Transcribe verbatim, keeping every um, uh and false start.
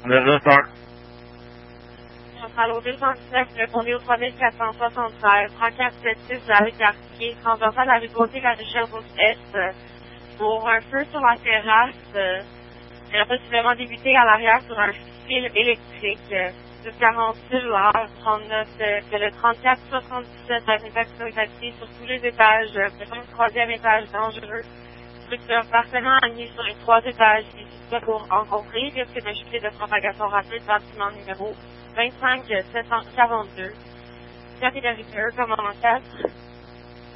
Le retard. Centrale au deux cent dix-neuf, répondez au trois mille quatre cent soixante-treize, trente-quatre soixante-seize, la rue Cartier, transversale de la rue Côté, la rue Sherbrooke-Est, pour un feu sur la terrasse, euh, il a possiblement débuté à l'arrière sur un fil électrique, euh, de quarante-six l'heure, trente-neuf, euh, que le trente-quatre soixante-dix-sept, la rédaction est active sur tous les étages, euh, le troisième étage dangereux, structure parfaitement alignée sur les trois étages, ici pour rencontrer, risque de chute de propagation rapide, bâtiment numéro vingt-cinq sept cent quarante-deux. Catégorie deux, commandant quatre.